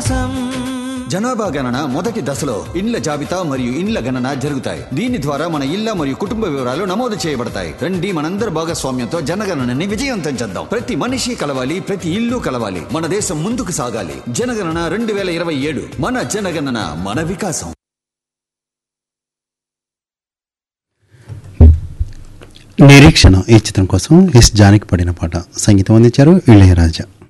వికాసం. జనాభా గణన మొదటి దశలో ఇండ్ల జాబితా మరియు ఇండ్ల గణన జరుగుతాయి. దీని ద్వారా మన ఇళ్ల మరియు కుటుంబ వివరాలు నమోదు చేయబడతాయి. రండి మనందరి భాగస్వామ్యంతో జనగణనని విజయవంతం చేద్దాం. ప్రతి మనిషి కలవాలి, ప్రతి ఇల్లు కలవాలి. మన దేశం ముందుకు సాగాలి. జనగణన 2027. మన జనగణన మన వికాసం. నిరీక్షణ ఈ చిత్రం కోసం ఎస్ జానకి పడిన పాట సంగీతం అందించారు ఇళయరాజా.